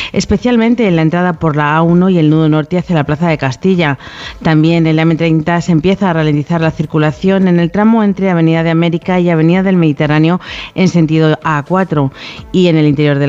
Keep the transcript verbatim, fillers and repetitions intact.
especialmente en la entrada por la A uno y el nudo norte hacia la Plaza de Castilla. También en la eme treinta se empieza a ralentizar la circulación en el tramo entre Avenida de América y Avenida del Mediterráneo en sentido A cuatro, y en el interior de la